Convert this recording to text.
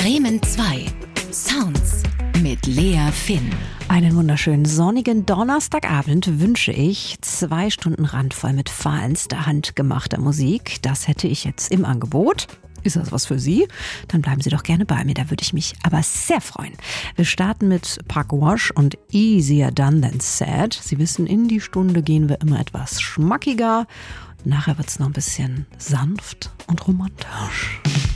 Bremen 2. Sounds mit Lea Finn. Einen wunderschönen sonnigen Donnerstagabend wünsche ich. 2 Stunden randvoll mit feinster handgemachter Musik. Das hätte ich jetzt im Angebot. Ist das was für Sie? Dann bleiben Sie doch gerne bei mir, da würde ich mich aber sehr freuen. Wir starten mit Park Wash und Easier Done Than Said. Sie wissen, in die Stunde gehen wir immer etwas schmackiger. Nachher wird es noch ein bisschen sanft und romantisch.